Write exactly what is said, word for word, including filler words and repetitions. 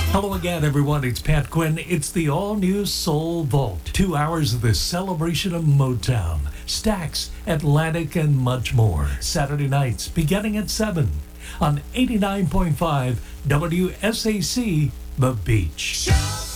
Hello again, everyone. It's Pat Quinn. It's the all-new Soul Vault. Two hours of the celebration of Motown, Stax, Atlantic, and much more. Saturday nights beginning at seven on eighty-nine point five W S A C, The Beach.